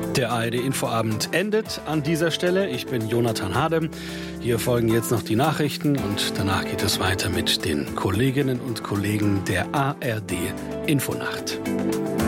Der ARD-Infoabend endet an dieser Stelle. Ich bin Jonathan Hade. Hier folgen jetzt noch die Nachrichten und danach geht es weiter mit den Kolleginnen und Kollegen der ARD-Infonacht.